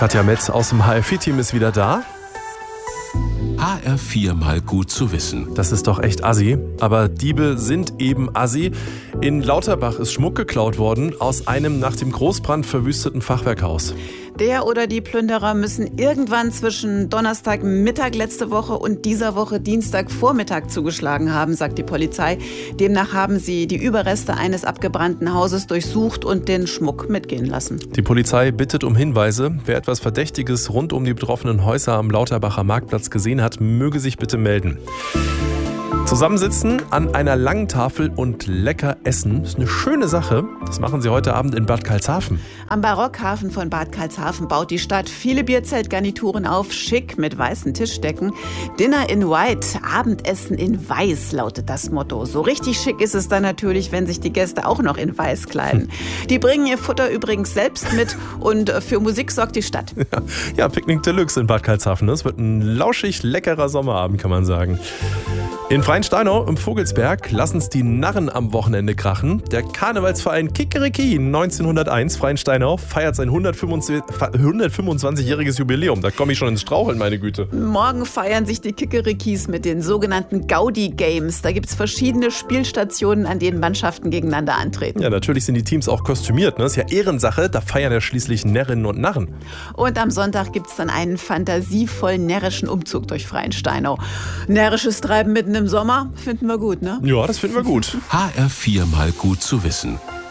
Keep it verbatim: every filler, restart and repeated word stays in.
Katja Metz aus dem H R vier Team ist wieder da. H R vier mal gut zu wissen. Das ist doch echt assi. Aber Diebe sind eben assi. In Lauterbach ist Schmuck geklaut worden aus einem nach dem Großbrand verwüsteten Fachwerkhaus. Der oder die Plünderer müssen irgendwann zwischen Donnerstagmittag letzte Woche und dieser Woche Dienstagvormittag zugeschlagen haben, sagt die Polizei. Demnach haben sie die Überreste eines abgebrannten Hauses durchsucht und den Schmuck mitgehen lassen. Die Polizei bittet um Hinweise. Wer etwas Verdächtiges rund um die betroffenen Häuser am Lauterbacher Marktplatz gesehen hat, möge sich bitte melden. Zusammensitzen an einer langen Tafel und lecker essen ist eine schöne Sache. Das machen sie heute Abend in Bad Karlshafen. Am Barockhafen von Bad Karlshafen baut die Stadt viele Bierzeltgarnituren auf, schick mit weißen Tischdecken. Dinner in White, Abendessen in Weiß lautet das Motto. So richtig schick ist es dann natürlich, wenn sich die Gäste auch noch in Weiß kleiden. Die bringen ihr Futter übrigens selbst mit und für Musik sorgt die Stadt. Ja, ja, Picknick Deluxe in Bad Karlshafen. Das wird ein lauschig leckerer Sommerabend, kann man sagen. In Freiensteinau im Vogelsberg lassen's die Narren am Wochenende krachen. Der Karnevalsverein Kikeriki neunzehnhunderteins Freiensteinau feiert sein hundertfünfundzwanzigjähriges Jubiläum. Da komme ich schon ins Straucheln, meine Güte. Morgen feiern sich die Kikerikis mit den sogenannten Gaudi Games. Da gibt's verschiedene Spielstationen, an denen Mannschaften gegeneinander antreten. Ja, natürlich sind die Teams auch kostümiert. Ne? Ist ja Ehrensache, da feiern ja schließlich Närrinnen und Narren. Und am Sonntag gibt's dann einen fantasievollen närrischen Umzug durch Freiensteinau. Närrisches Treiben mitten im Sommer finden wir gut, ne? Ja, das finden wir gut. H R vier mal gut zu wissen.